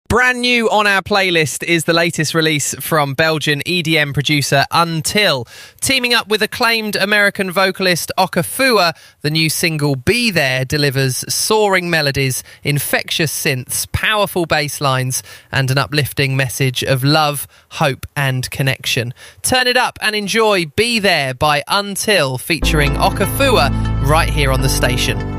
Brand new on our playlist is the latest release from Belgian EDM producer Until. Teaming up with acclaimed American vocalist Okafua, the new single Be There delivers soaring melodies, infectious synths, powerful bass lines, and an uplifting message of love, hope, and connection. Turn it up and enjoy Be There by Until featuring Okafua right here on the station.